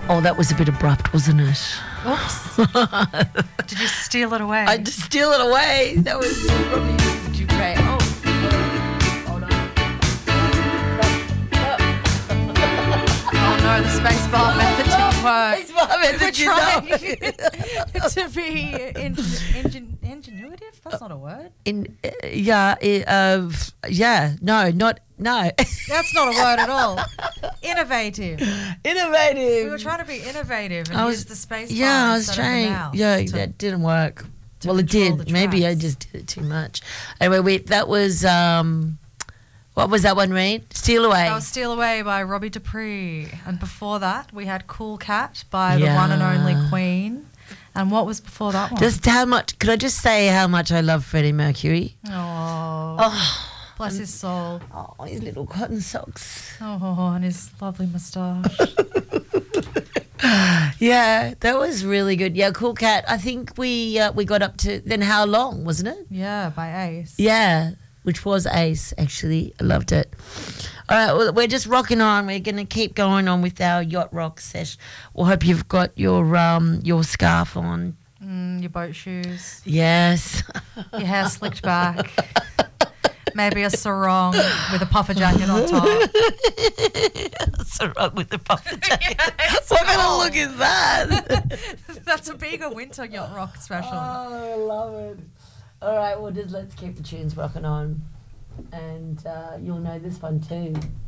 Oh, that was a bit abrupt, wasn't it? Oops. Did you steal it away? I just steal it away. That was probably too great. Oh, hold on. Oh no, the spacebar method didn't work. Spacebar method, We're trying to be ingenuitive? That's not a word. No. That's not a word at all. Innovative. Innovative. We were trying to be innovative and use the spacebar. Yeah, I was instead of the trying. mouse Yeah, to- that didn't work. to Well, it control did. the Maybe I tracks. just did it too much. Anyway, that was what was that one, Reed? Steal Away. That was Steal Away by Robbie Dupree. And before that, we had Cool Cat by the one and only Queen. And what was before that one? Just how much? Could I just say how much I love Freddie Mercury? Oh, bless his soul. Oh, his little cotton socks. Oh, and his lovely moustache. Yeah, that was really good. Yeah, Cool Cat. I think we got up to then How Long, wasn't it? Yeah, by Ace. Yeah, which was Ace, actually. I loved it. All right, well, we're just rocking on. We're going to keep going on with our yacht rock sesh. We'll hope you've got your scarf on. Your boat shoes. Yes. Your hair slicked back. Maybe a sarong with a puffer jacket on top. Sarong with the puffer jacket. What kind of look is that? That's a bigger winter yacht rock special. Oh, I love it. All right, well, let's keep the tunes rocking on. And you'll know this one too.